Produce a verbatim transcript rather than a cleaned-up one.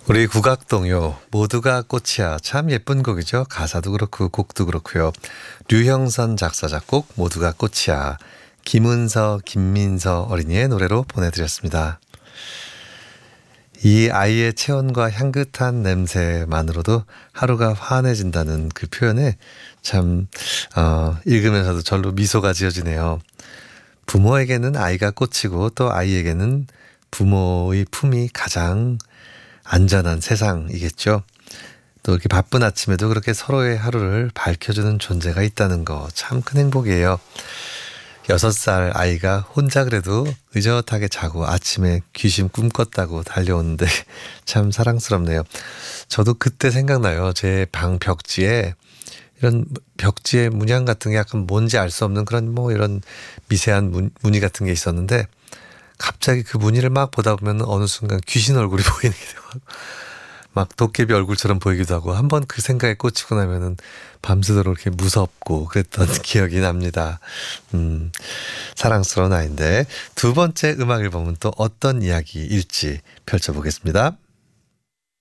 우리 국악동요. 모두가 꽃이야. 참 예쁜 곡이죠. 가사도 그렇고 곡도 그렇고요. 류형선 작사 작곡 모두가 꽃이야. 김은서 김민서 어린이의 노래로 보내드렸습니다. 이 아이의 체온과 향긋한 냄새만으로도 하루가 환해진다는 그 표현에 참 어, 읽으면서도 절로 미소가 지어지네요. 부모에게는 아이가 꽃이고 또 아이에게는 부모의 품이 가장 안전한 세상이겠죠. 또 이렇게 바쁜 아침에도 그렇게 서로의 하루를 밝혀주는 존재가 있다는 거 참 큰 행복이에요. 여섯 살 아이가 혼자 그래도 의젓하게 자고 아침에 귀신 꿈꿨다고 달려오는데 참 사랑스럽네요. 저도 그때 생각나요. 제 방 벽지에 이런 벽지에 문양 같은 게 약간 뭔지 알 수 없는 그런 뭐 이런 미세한 문, 무늬 같은 게 있었는데 갑자기 그 무늬를 막 보다 보면 어느 순간 귀신 얼굴이 보이게 되고 막 도깨비 얼굴처럼 보이기도 하고 한번 그 생각에 꽂히고 나면은 밤새도록 이렇게 무섭고 그랬던 기억이 납니다. 음, 사랑스러운 아이인데 두 번째 음악 앨범은 또 어떤 이야기일지 펼쳐보겠습니다.